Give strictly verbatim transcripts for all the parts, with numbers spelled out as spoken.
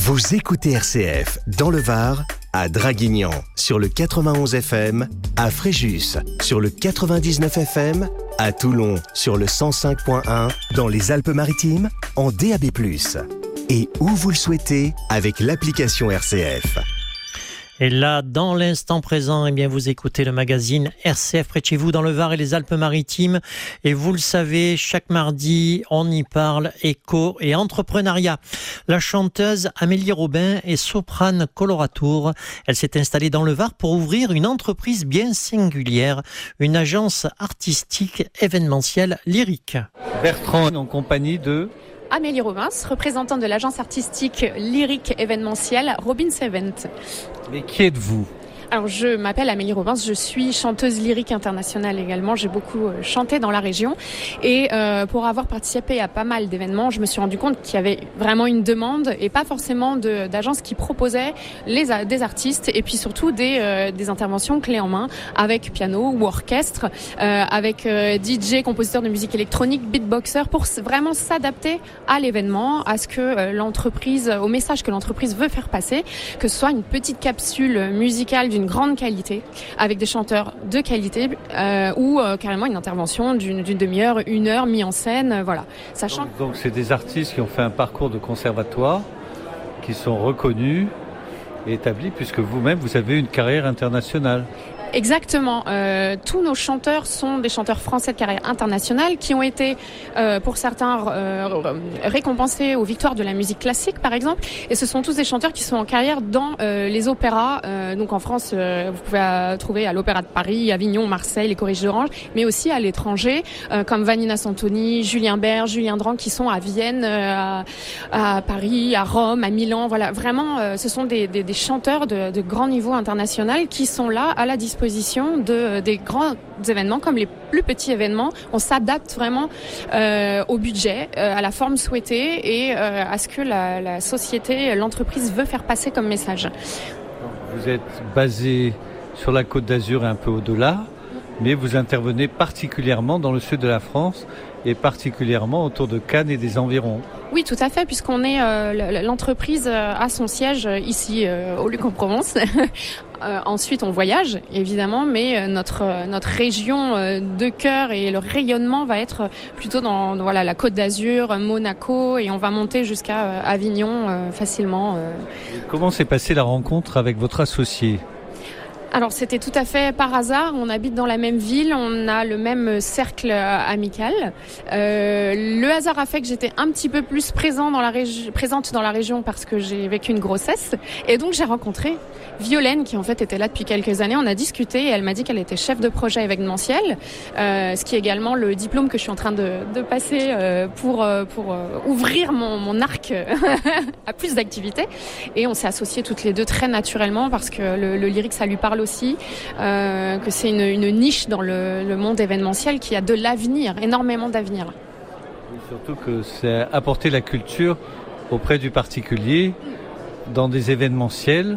Vous écoutez R C F dans le Var, à Draguignan sur le quatre-vingt-onze F M, à Fréjus sur le quatre-vingt-dix-neuf F M, à Toulon sur le cent cinq point un, dans les Alpes-Maritimes en D A B plus. Et où vous le souhaitez avec l'application R C F. Et là, dans l'instant présent, eh bien, vous écoutez le magazine R C F près de chez vous dans le Var et les Alpes-Maritimes. Et vous le savez, chaque mardi, on y parle éco et entrepreneuriat. La chanteuse Amélie Robin est soprane coloratour. Elle s'est installée dans le Var pour ouvrir une entreprise bien singulière, une agence artistique événementielle lyrique. Bertrand en compagnie de... Amélie Robin, représentante de l'agence artistique lyrique événementielle Robins Event. Mais qui êtes-vous ? Alors, je m'appelle Amélie Robin, je suis chanteuse lyrique internationale également. J'ai beaucoup chanté dans la région. Et euh, pour avoir participé à pas mal d'événements, je me suis rendu compte qu'il y avait vraiment une demande et pas forcément de, d'agences qui proposaient les, des artistes et puis surtout des, euh, des interventions clés en main avec piano ou orchestre, euh, avec euh, D J, compositeur de musique électronique, beatboxer, pour vraiment s'adapter à l'événement, à ce que euh, l'entreprise, au message que l'entreprise veut faire passer, que ce soit une petite capsule musicale d'une grande qualité, avec des chanteurs de qualité, euh, ou euh, carrément une intervention d'une, d'une demi-heure, une heure, mis en scène, euh, voilà. Sachant... Donc, donc c'est des artistes qui ont fait un parcours de conservatoire, qui sont reconnus et établis, puisque vous-même, vous avez une carrière internationale. Exactement. Euh, tous nos chanteurs sont des chanteurs français de carrière internationale qui ont été, euh, pour certains, euh, récompensés aux victoires de la musique classique, par exemple. Et ce sont tous des chanteurs qui sont en carrière dans euh, les opéras. Euh, donc en France, euh, vous pouvez euh, trouver à l'Opéra de Paris, Avignon, Marseille, les Choristes d'Orange, mais aussi à l'étranger, euh, comme Vanina Santoni, Julien Bert, Julien Drang, qui sont à Vienne, euh, à, à Paris, à Rome, à Milan. Voilà, vraiment, euh, ce sont des, des, des chanteurs de, de grand niveau international qui sont là à la disposition de, des grands événements comme les plus petits événements. On s'adapte vraiment euh, au budget, euh, à la forme souhaitée et euh, à ce que la, la société, l'entreprise veut faire passer comme message. Vous êtes basé sur la Côte d'Azur et un peu au-delà, mais vous intervenez particulièrement dans le sud de la France et particulièrement autour de Cannes et des environs. Oui, tout à fait, puisqu'on est euh, l'entreprise a son siège ici euh, au Luc-en-Provence. euh, ensuite, on voyage évidemment, mais notre notre région euh, de cœur et le rayonnement va être plutôt dans voilà la Côte d'Azur, Monaco, et on va monter jusqu'à euh, Avignon euh, facilement. Euh. Comment s'est passée la rencontre avec votre associé ? Alors c'était tout à fait par hasard, on habite dans la même ville, on a le même cercle amical. Euh, le hasard a fait que j'étais un petit peu plus présent dans la régi- présente dans la région parce que j'ai vécu une grossesse. Et donc j'ai rencontré Violaine qui en fait était là depuis quelques années, on a discuté et elle m'a dit qu'elle était chef de projet événementiel, euh, ce qui est également le diplôme que je suis en train de, de passer euh, pour, pour euh, ouvrir mon, mon arc à plus d'activités. Et on s'est associés toutes les deux très naturellement parce que le, le lyrique ça lui parle aussi, euh, que c'est une, une niche dans le, le monde événementiel qui a de l'avenir, énormément d'avenir. Et surtout que c'est apporter la culture auprès du particulier dans des événementiels,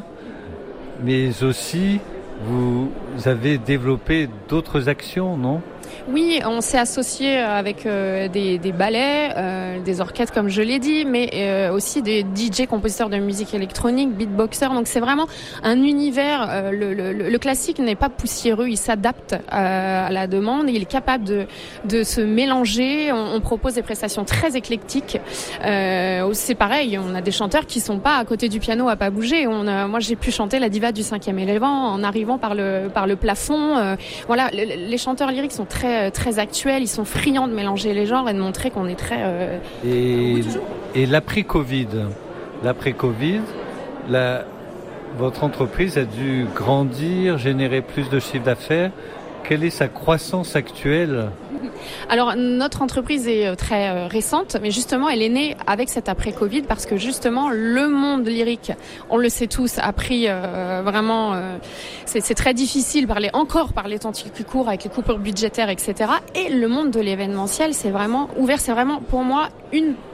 mais aussi vous avez développé d'autres actions, non ? Oui, on s'est associé avec euh, des, des ballets, euh, des orchestres comme je l'ai dit, mais euh, aussi des D J compositeurs de musique électronique, beatboxers. Donc c'est vraiment un univers. Euh, le, le, le classique n'est pas poussiéreux, il s'adapte euh, à la demande. Il est capable de, de se mélanger. On, on propose des prestations très éclectiques. Euh, c'est pareil, on a des chanteurs qui sont pas à côté du piano à pas bouger. On a, moi j'ai pu chanter la diva du cinquième élément en arrivant par le par le plafond. Euh, voilà, le, les chanteurs lyriques sont très très actuels, ils sont friands de mélanger les genres et de montrer qu'on est très euh, et, et l'après-Covid l'après-Covid la, votre entreprise a dû grandir, générer plus de chiffre d'affaires. Quelle est sa croissance actuelle ? Alors notre entreprise est très récente, mais justement elle est née avec cet après-Covid parce que justement le monde lyrique, on le sait tous, a pris euh, vraiment, euh, c'est, c'est très difficile par les, encore par les temps qui courent avec les coupures budgétaires, et cetera. Et le monde de l'événementiel, c'est vraiment ouvert, c'est vraiment pour moi une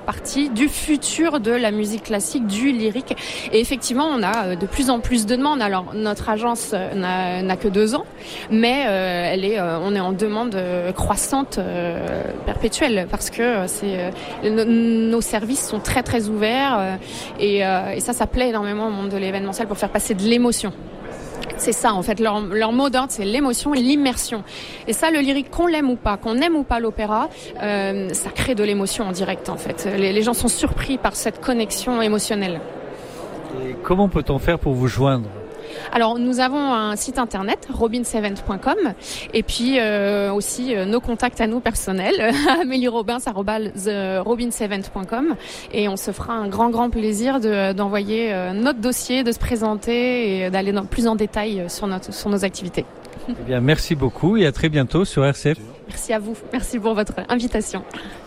partie du futur de la musique classique, du lyrique. Et effectivement, on a de plus en plus de demandes. Alors, notre agence n'a, n'a que deux ans, mais euh, elle est, euh, on est en demande croissante, euh, perpétuelle, parce que c'est, euh, nos, nos services sont très très ouverts euh, et, euh, et ça, ça plaît énormément au monde de l'événementiel pour faire passer de l'émotion. C'est ça, en fait, leur, leur mot d'ordre, c'est l'émotion et l'immersion. Et ça, le lyrique, qu'on l'aime ou pas, qu'on aime ou pas l'opéra, euh, ça crée de l'émotion en direct, en fait. Les, les gens sont surpris par cette connexion émotionnelle. Et comment peut-on faire pour vous joindre ? Alors, nous avons un site internet, robins event point com, et puis euh, aussi euh, nos contacts à nous personnels, amélie robins arobase robins event point com, et on se fera un grand, grand plaisir de, d'envoyer euh, notre dossier, de se présenter et d'aller dans, plus en détail sur, notre, sur nos activités. Eh bien, merci beaucoup et à très bientôt sur R C F. Merci à vous. Merci pour votre invitation.